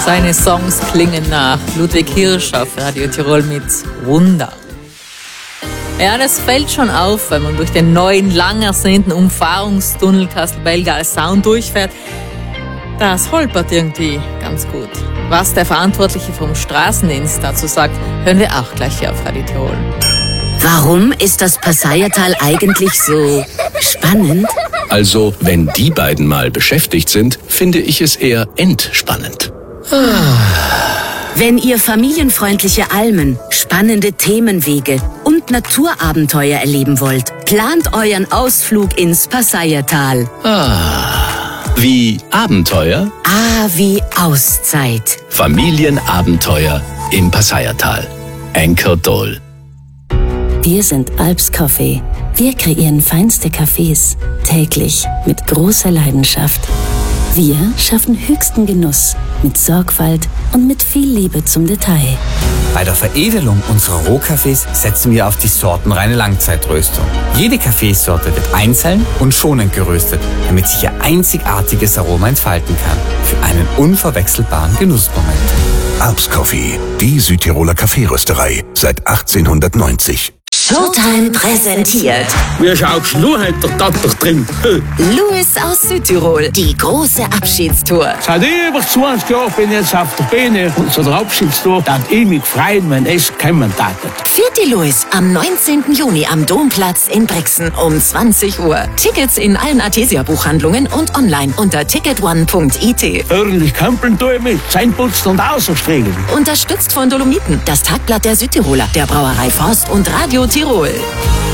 Seine Songs klingen nach Ludwig Hirsch auf Radio Tirol mit Wunder. Ja, das fällt schon auf, wenn man durch den neuen, lang ersehnten Umfahrungstunnel Kastelbell-Galsau durchfährt. Das holpert irgendwie ganz gut. Was der Verantwortliche vom Straßendienst dazu sagt, hören wir auch gleich hier auf Radio Tirol. Warum ist das Passaiertal eigentlich so spannend? Also, wenn die beiden mal beschäftigt sind, finde ich es eher entspannend. Wenn ihr familienfreundliche Almen, spannende Themenwege und Naturabenteuer erleben wollt, plant euren Ausflug ins Passaiertal. Wie Abenteuer? Wie Auszeit. Familienabenteuer im Passaiertal. Anchor Dole. Wir sind Alps Coffee. Wir kreieren feinste Cafés, täglich mit großer Leidenschaft. Wir schaffen höchsten Genuss mit Sorgfalt und mit viel Liebe zum Detail. Bei der Veredelung unserer Rohkaffees setzen wir auf die sortenreine Langzeitröstung. Jede Kaffeesorte wird einzeln und schonend geröstet, damit sich ihr einzigartiges Aroma entfalten kann. Für einen unverwechselbaren Genussmoment. Alps Coffee, die Südtiroler Kaffeerösterei seit 1890. Showtime präsentiert Wie schaust du heute der Tatter drin? Louis aus Südtirol, die große Abschiedstour. Seit über 20 Jahren bin ich jetzt auf der Bühne und so der Abschiedstour, dass ich mich freuen, wenn es kommen darf. Vierte Louis am 19. Juni am Domplatz in Brixen um 20 Uhr. Tickets in allen Artesia-Buchhandlungen und online unter ticketone.it. Ordentlich kämpeln tue ich mit, Zähneputzen und Außenstriegeln. Unterstützt von Dolomiten, das Tagblatt der Südtiroler, der Brauerei Forst und Radio Tirol.